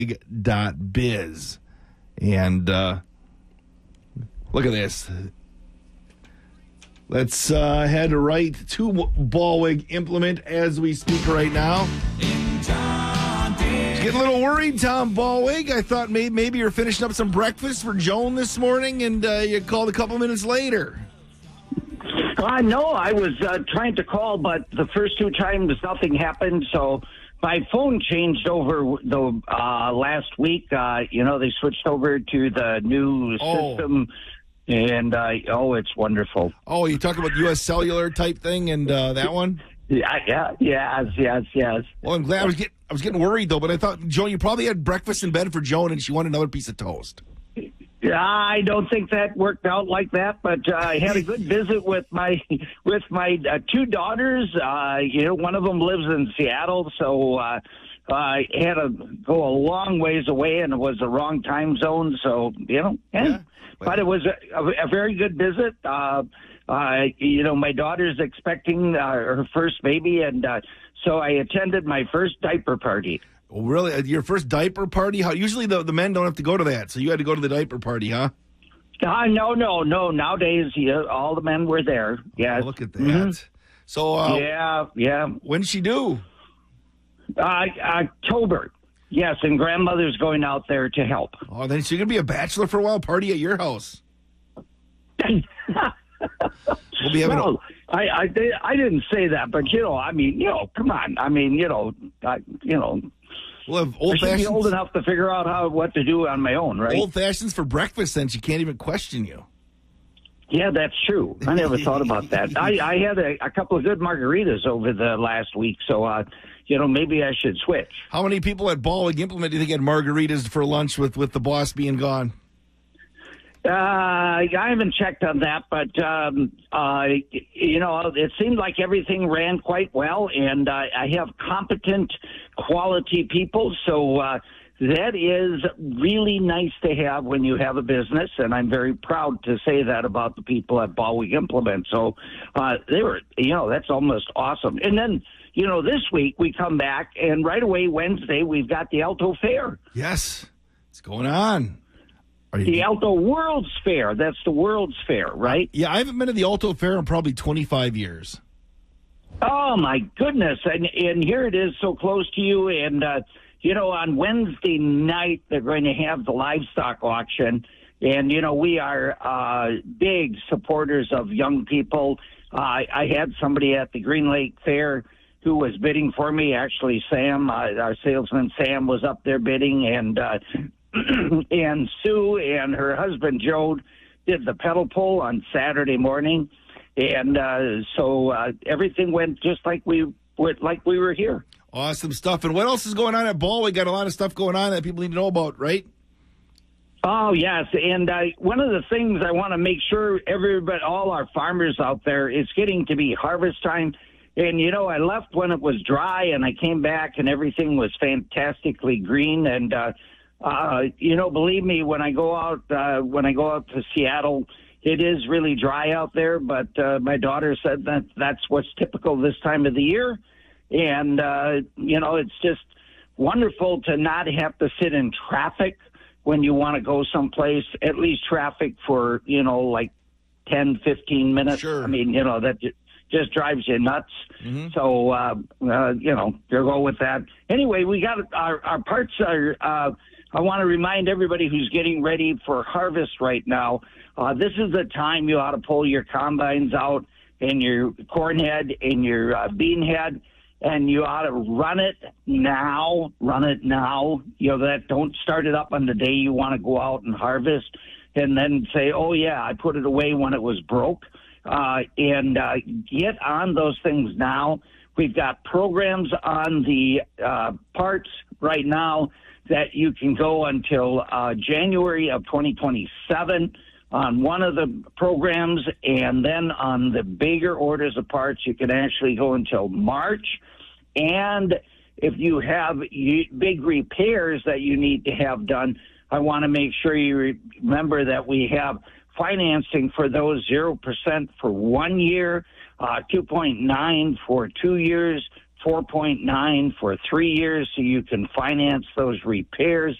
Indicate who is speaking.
Speaker 1: Biz. And look at this. Let's head right to Ballwig Implement as we speak right now. Getting a little worried, Tom Ballwig. I thought maybe you're finishing up some breakfast for Joan this morning, and you called a couple minutes later.
Speaker 2: No, I was trying to call, but the first two times nothing happened, so my phone changed over the last week. They switched over to the new system, and it's wonderful.
Speaker 1: Oh, you talking about U.S. Cellular type thing and that one?
Speaker 2: Yes.
Speaker 1: Well, I'm glad. I was getting worried though, but I thought, Joan, you probably had breakfast in bed for Joan, and she wanted another piece of toast.
Speaker 2: I don't think that worked out like that, but I had a good visit with my two daughters. One of them lives in Seattle, so I had to go a long ways away, and it was the wrong time zone. So but it was a very good visit. My daughter's expecting her first baby, and so I attended my first diaper party.
Speaker 1: Oh, really? Your first diaper party? How usually the men don't have to go to that, so you had to go to the diaper party, huh?
Speaker 2: No. Nowadays, all the men were there. Yeah.
Speaker 1: Oh, look at that. Mm-hmm. So,
Speaker 2: yeah.
Speaker 1: When's she due?
Speaker 2: October. Yes, and grandmother's going out there to help.
Speaker 1: Oh, then so you're gonna be a bachelor for a while? Party at your house? We'll be having.
Speaker 2: Well, I didn't say that, but come on.
Speaker 1: We'll have old
Speaker 2: I should
Speaker 1: fashions.
Speaker 2: be old enough to figure out what to do on my own, right?
Speaker 1: Old fashions for breakfast, then she can't even question you.
Speaker 2: Yeah, that's true. I never thought about that. I had a couple of good margaritas over the last week, so maybe I should switch.
Speaker 1: How many people at Ballwig Implement do you think had margaritas for lunch with the boss being gone?
Speaker 2: I haven't checked on that, but it seemed like everything ran quite well, and I have competent, quality people, so that is really nice to have when you have a business, and I'm very proud to say that about the people at Ballwig Implement. So they were, that's almost awesome. And then, this week we come back, and right away Wednesday we've got the Alto Fair.
Speaker 1: Yes, it's going on.
Speaker 2: The Alto World's Fair. That's the World's Fair, right?
Speaker 1: Yeah, I haven't been to the Alto Fair in probably 25 years.
Speaker 2: Oh, my goodness. And here it is so close to you. And, on Wednesday night, they're going to have the livestock auction. And, we are big supporters of young people. I had somebody at the Green Lake Fair who was bidding for me. Actually, Sam, our salesman Sam, was up there bidding. And and Sue and her husband Joe did the pedal pull on Saturday morning, and so everything went just like we were here.
Speaker 1: Awesome stuff. And what else is going on at Ball? We got a lot of stuff going on that people need to know about, right?
Speaker 2: Oh yes, and one of the things I want to make sure all our farmers out there, it's getting to be harvest time. And, I left when it was dry, and I came back, and everything was fantastically green. And believe me, when I go out to Seattle, it is really dry out there. But my daughter said that's what's typical this time of the year, and it's just wonderful to not have to sit in traffic when you want to go someplace. At least traffic for 10, 15 minutes. Sure. I mean, that just drives you nuts. Mm-hmm. So you'll go with that. Anyway, we got our parts are. I want to remind everybody who's getting ready for harvest right now, this is the time you ought to pull your combines out and your corn head and your bean head, and you ought to run it now. Don't start it up on the day you want to go out and harvest and then say, oh, yeah, I put it away when it was broke. And get on those things now. We've got programs on the parts right now that you can go until January of 2027 on one of the programs, and then on the bigger orders of parts, you can actually go until March. And if you have big repairs that you need to have done, I want to make sure you remember that we have financing for those 0% for 1 year, 2.9 for 2 years, 4.9 for 3 years, so you can finance those repairs.